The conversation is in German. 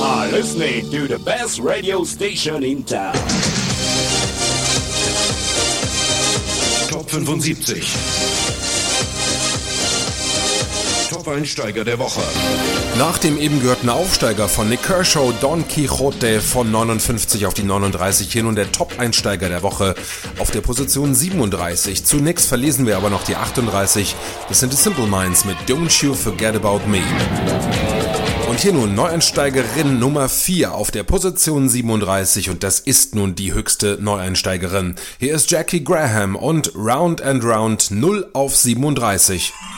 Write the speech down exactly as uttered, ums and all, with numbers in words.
are listening to the best radio station in town. Top fünfundsiebzig. Top-Einsteiger der Woche. Nach dem eben gehörten Aufsteiger von Nick Kershaw, Don Quixote von neunundfünfzig auf die neununddreißig hier nun der Top-Einsteiger der Woche auf der Position siebenunddreißig. Zunächst verlesen wir aber noch die achtunddreißig. Das sind die Simple Minds mit Don't You Forget About Me. Und hier nun Neueinsteigerin Nummer vier auf der Position siebenunddreißig und das ist nun die höchste Neueinsteigerin. Hier ist Jackie Graham und Round and Round null auf siebenunddreißig.